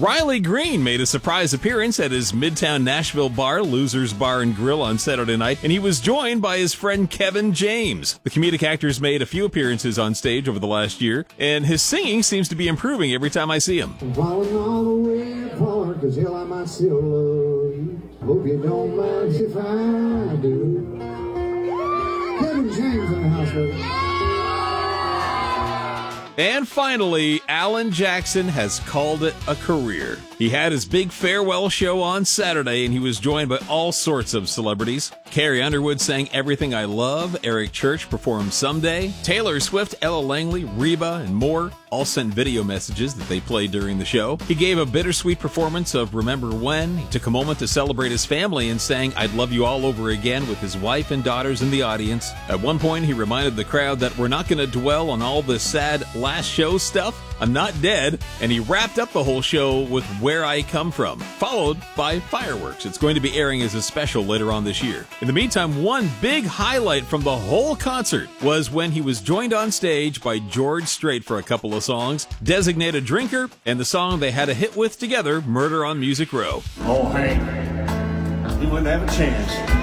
Riley Green made a surprise appearance at his Midtown Nashville bar, Losers Bar and Grill, on Saturday night, and he was joined by his friend Kevin James. The comedic actor's made a few appearances on stage over the last year, and his singing seems to be improving every time I see him. I'm falling all the way apart, 'cause hell, I might still love you. Hope you don't mind if I do. Kevin James in the house, baby. And finally, Alan Jackson has called it a career. He had his big farewell show on Saturday, and he was joined by all sorts of celebrities. Carrie Underwood sang Everything I Love, Eric Church performed Someday, Taylor Swift, Ella Langley, Reba, and more all sent video messages that they played during the show. He gave a bittersweet performance of Remember When. He took a moment to celebrate his family and sang I'd Love You All Over Again with his wife and daughters in the audience. At one point, he reminded the crowd that we're not going to dwell on all this sad last show stuff. I'm not dead. And he wrapped up the whole show with Where I Come From, followed by fireworks. It's going to be airing as a special later on this year. In the meantime, one big highlight from the whole concert was when he was joined on stage by George Strait for a couple of songs, Designated Drinker, and the song they had a hit with together, Murder on Music Row. Oh, Hank, he wouldn't have a chance.